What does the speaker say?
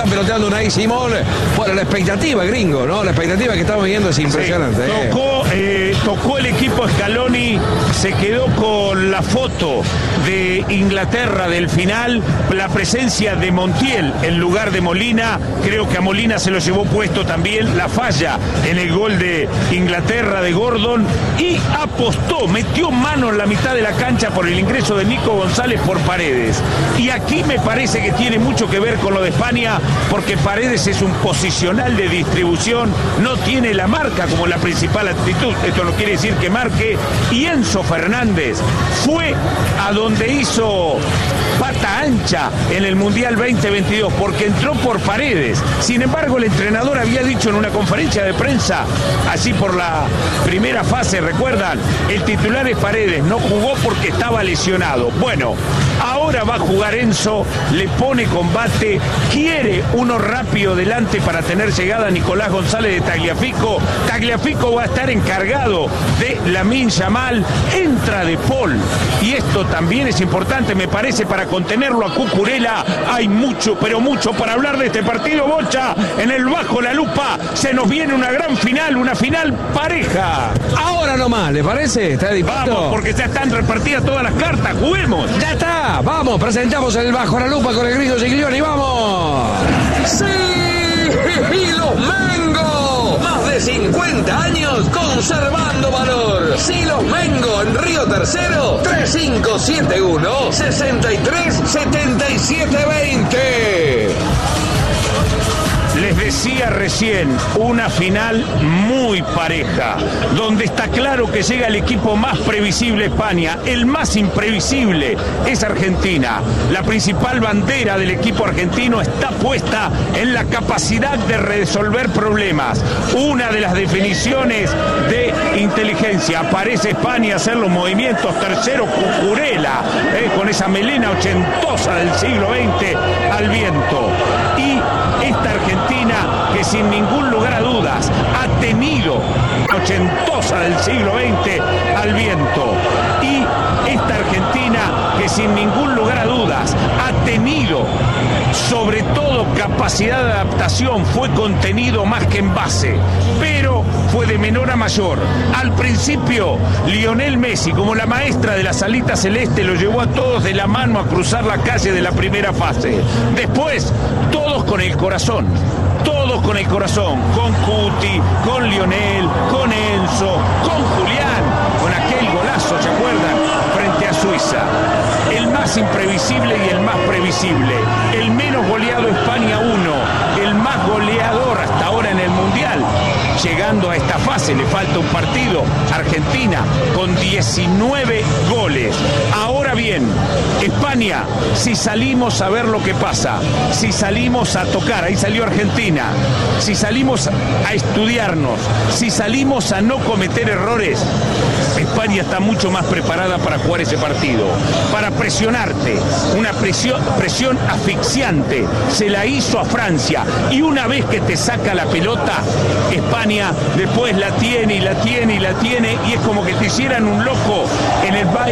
está peloteando Unai Simón. Bueno, la expectativa, gringo, ¿no? La expectativa que estamos viendo es impresionante. Sí, tocó el equipo Scaloni, se quedó con la foto de Inglaterra del final, la presencia de Montiel en lugar de Molina. Creo que a Molina se lo llevó puesto también la falla en el gol de Inglaterra de Gordon, y apostó, metió mano en la mitad de la cancha por el ingreso de Nico González por Paredes. Y aquí me parece que tiene mucho que ver con lo de España, porque Paredes es un posicional de distribución, no tiene la marca como la principal actitud. Esto no quiere decir que marque. Y Enzo Fernández fue a donde hizo pata ancha en el Mundial 2022, porque entró por Paredes. Sin embargo, el entrenador había dicho en una conferencia de prensa, así por la primera fase, recuerdan, el titular es Paredes, no jugó porque estaba lesionado. Bueno, ahora va a jugar Enzo, le pone combate, quiere uno rápido delante para tener llegada a Nicolás González de Tagliafico. Tagliafico va a estar encargado de Lamine Yamal, entra De Paul, y esto también es importante, me parece, para contenerlo a Cucurella. Hay mucho, pero mucho para hablar de este partido, Bocha. En el Bajo la Lupa se nos viene una gran final, una final pareja. Ahora nomás, ¿le parece? ¿Está dispuesto? Vamos, porque ya están repartidas todas las cartas, juguemos. Ya está, vamos, presentamos el Bajo la Lupa con el gringo Giglioni, vamos. ¡Sí! ¡Los Mengo! Más de 50 años conservando valor. ¡Sí, los Mengo! En Río Tercero, 3571-637720. Les decía recién, una final muy pareja, donde está claro que llega el equipo más previsible España, el más imprevisible es Argentina. La principal bandera del equipo argentino está puesta en la capacidad de resolver problemas. Una de las definiciones de inteligencia, aparece España a hacer los movimientos, tercero Cucurella, con esa melena ochentosa del siglo XX al viento. Y esta Argentina que sin ningún lugar a dudas ha tenido ochentosa del siglo XX al viento. Y esta Argentina que sin ningún lugar a dudas ha tenido sobre todo capacidad de adaptación, fue contenido más que en base, pero fue de menor a mayor. Al principio, Lionel Messi, como la maestra de la salita celeste, lo llevó a todos de la mano a cruzar la calle de la primera fase. Después, todos con el corazón. Todos con el corazón, con Cuti, con Lionel, con Enzo, con Julián, con aquel golazo, ¿se acuerdan? Frente a Suiza. El más imprevisible y el más previsible. El menos goleado España 1, el más goleador hasta ahora en el Mundial. Llegando a esta fase, le falta un partido. Argentina con 19 goles. Ahora bien, España, si salimos a ver lo que pasa, si salimos a tocar, ahí salió Argentina, si salimos a estudiarnos, si salimos a no cometer errores, España está mucho más preparada para jugar ese partido, para presionarte, una presión asfixiante. Se la hizo a Francia, y una vez que te saca la pelota, España después la tiene y la tiene y la tiene, y es como que te hicieran un loco en el baile.